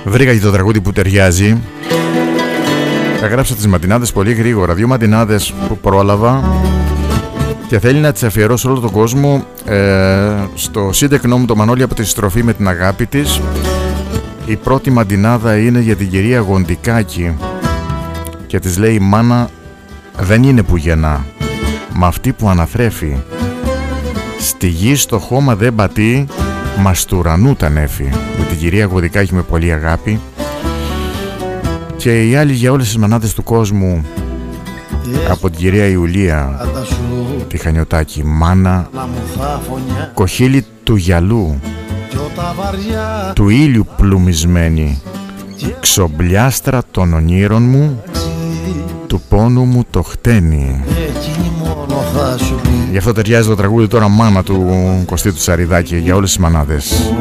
Βρήκα και το τραγούδι που ταιριάζει. Έγραψα τις μαντινάδες πολύ γρήγορα, 2 μαντινάδες που πρόλαβα και θέλει να τις αφιερώσω όλο τον κόσμο στο σύντεκνό μου το Μανώλη από τη στροφή με την αγάπη της. Η πρώτη μαντινάδα είναι για την κυρία Γοντικάκη και της λέει: «Μάνα δεν είναι που γεννά, μα αυτή που αναθρέφει. Στη γη στο χώμα δεν πατεί, μα στου ουρανού τα νέφη». Με την κυρία Γοντικάκη με πολύ αγάπη. Και οι άλλοι για όλες τις μανάδες του κόσμου, από την κυρία Ιουλία τη Χανιωτάκη: «Μάνα, κοχύλι του γυαλού, του ήλιου πλουμισμένη, ξομπλιάστρα των ονείρων μου, του πόνου μου το χτένι». Γι' αυτό ταιριάζει το τραγούδι τώρα «Μάνα» του Κωστή του Τσαριδάκη για όλες τις μανάδες.